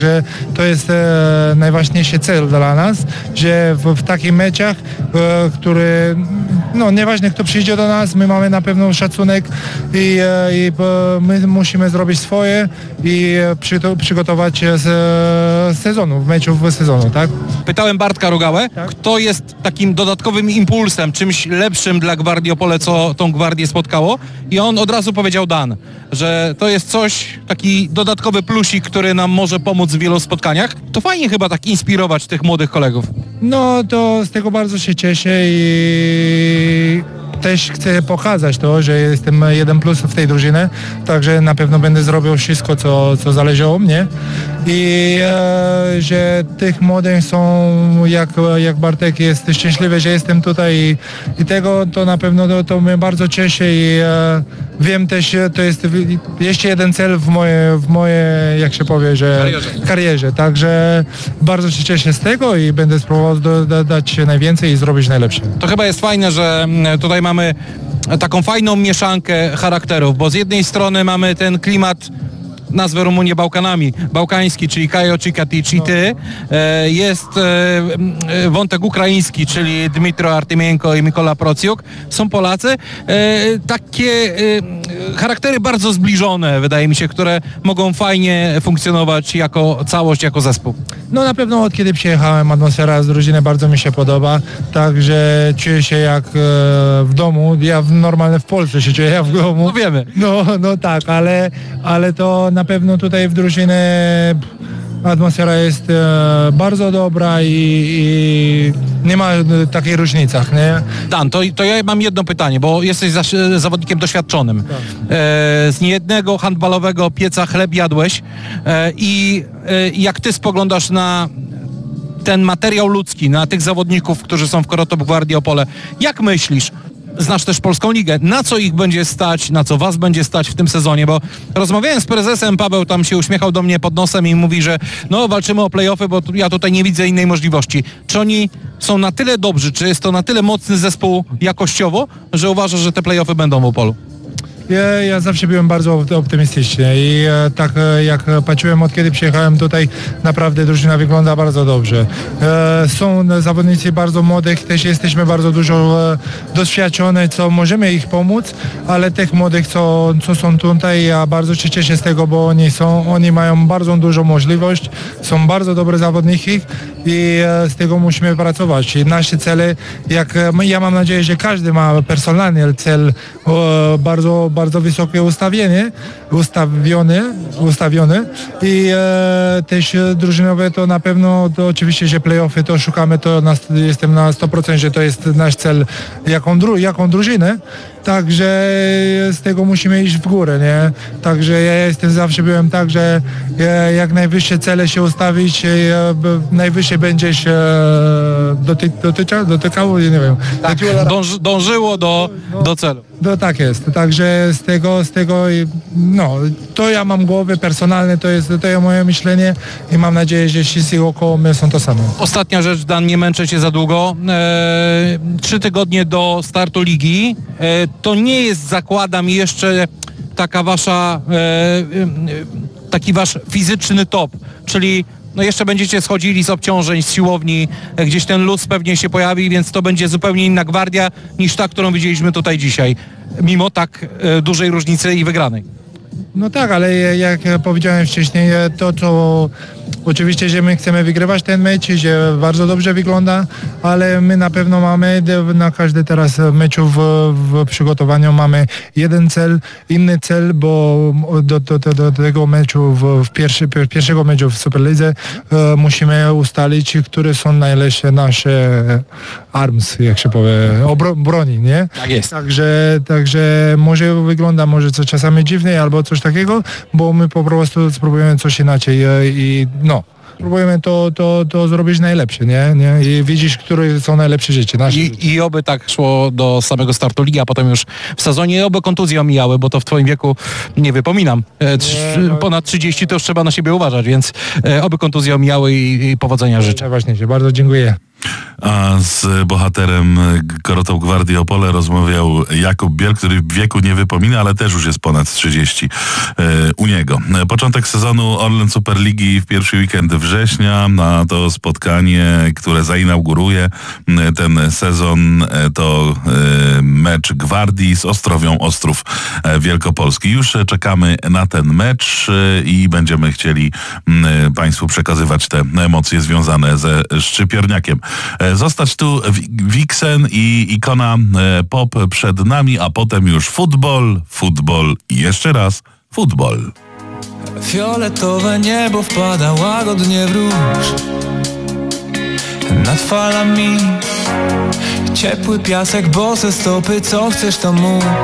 Że to jest najważniejszy cel dla nas, że w takich meczach, które, no nieważne kto przyjdzie do nas, my mamy na pewno szacunek i my musimy zrobić swoje i przygotować się z sezonu, w meczu w sezonu, tak? Pytałem Bartka Rogałę, kto jest takim dodatkowym impulsem, czymś lepszym dla Gwardii Opole, co tą Gwardię spotkało, i on od razu powiedział Dan, że to jest coś, taki dodatkowy plusik, który nam może pomóc w wielu spotkaniach. To fajnie chyba tak inspirować tych młodych kolegów. No to z tego bardzo się cieszę i też chcę pokazać to, że jestem 1+ w tej drużynie, także na pewno będę zrobił wszystko, co zależy od mnie i że tych młodych są jak Bartek, jest szczęśliwy, że jestem tutaj i tego to na pewno to mnie bardzo cieszy i wiem też, to jest jeszcze jeden cel w moje jak się powie, że karierze, także bardzo się cieszę z tego i będę spróbował dać najwięcej i zrobić najlepsze. To chyba jest fajne, że tutaj mamy taką fajną mieszankę charakterów, bo z jednej strony mamy ten klimat, nazwę Rumunię Bałkanami, bałkański, czyli Kajo Cikatić i ty. Jest wątek ukraiński, czyli Dmitro Artymienko i Mikola Procjuk. Są Polacy. Takie charaktery bardzo zbliżone, wydaje mi się, które mogą fajnie funkcjonować jako całość, jako zespół. No na pewno od kiedy przyjechałem, atmosfera z drużyny bardzo mi się podoba, także czuję się jak w domu. Ja normalnie w Polsce się czuję jak w domu. No wiemy. No tak, ale to na pewno tutaj w drużynie atmosfera jest bardzo dobra i nie ma takiej różnicach, nie? Dan, to ja mam jedno pytanie, bo jesteś zawodnikiem doświadczonym. Tak. Z niejednego handbalowego pieca chleb jadłeś i jak ty spoglądasz na ten materiał ludzki, na tych zawodników, którzy są w Korotop Gwardii Opole, jak myślisz? Znasz też Polską Ligę. Na co ich będzie stać, na co was będzie stać w tym sezonie? Bo rozmawiałem z prezesem, Paweł tam się uśmiechał do mnie pod nosem i mówi, że no walczymy o play-offy, bo ja tutaj nie widzę innej możliwości. Czy oni są na tyle dobrzy, czy jest to na tyle mocny zespół jakościowo, że uważasz, że te play-offy będą w Opolu? Ja zawsze byłem bardzo optymistyczny i tak jak patrzyłem od kiedy przyjechałem tutaj, naprawdę drużyna wygląda bardzo dobrze. Są zawodnicy bardzo młodych, też jesteśmy bardzo dużo doświadczone, co możemy ich pomóc, ale tych młodych, co są tutaj, ja bardzo się cieszę z tego, bo oni mają bardzo dużą możliwość, są bardzo dobre zawodniki i z tego musimy pracować. I nasze cele, ja mam nadzieję, że każdy ma personalny cel bardzo wysokie ustawione i też drużynowe to na pewno, to oczywiście, że play-offy to szukamy, to jestem na 100%, że to jest nasz cel jaką drużynę, także z tego musimy iść w górę, nie? Także ja zawsze byłem tak, że jak najwyższe cele się ustawić, najwyższe będziesz dotykało, nie wiem. Tak, dążyło do celu. No tak jest, także z tego no, to ja mam głowę personalne, to jest moje myślenie i mam nadzieję, że wszyscy około mnie są to samo. Ostatnia rzecz, Dan, nie męczę cię za długo. 3 tygodnie do startu ligi. To nie jest, zakładam, jeszcze taka wasza, taki wasz fizyczny top, czyli no jeszcze będziecie schodzili z obciążeń, z siłowni, gdzieś ten luz pewnie się pojawi, więc to będzie zupełnie inna Gwardia niż ta, którą widzieliśmy tutaj dzisiaj, mimo tak dużej różnicy i wygranej. No tak, ale jak powiedziałem wcześniej, to oczywiście, że my chcemy wygrywać ten mecz, że bardzo dobrze wygląda, ale my na pewno mamy na każdy teraz meczu w przygotowaniu mamy jeden cel, inny cel, bo do tego meczu, pierwszego meczu w Superlidze musimy ustalić, które są najlepsze nasze arms, jak się powie, broni, nie? Tak jest. Także może wygląda co czasami dziwnie albo coś takiego, bo my po prostu spróbujemy coś inaczej i no, próbujemy to zrobić najlepsze, nie? I widzisz, które są najlepsze rzeczy. I oby tak szło do samego startu ligi, a potem już w sezonie oby kontuzje omijały, bo to w twoim wieku nie wypominam. Ponad 30 to już trzeba na siebie uważać, więc oby kontuzje omijały i powodzenia życzę. Najważniejsze. Bardzo dziękuję. A z bohaterem Korotop Gwardii Opole rozmawiał Jakub Biel, który w wieku nie wypomina, ale też już jest ponad 30 u niego. Początek sezonu Orlen Superligi w pierwszy weekend września, a to spotkanie, które zainauguruje ten sezon, to mecz Gwardii z Ostrowią Ostrów Wielkopolski. Już czekamy na ten mecz i będziemy chcieli Państwu przekazywać te emocje związane ze Szczypiorniakiem. Zostać tu Vixen i ikona pop przed nami, a potem już futbol i jeszcze raz futbol. Fioletowe niebo wpada łagodnie w róż. Nad falami ciepły piasek, bose stopy, co chcesz to mów.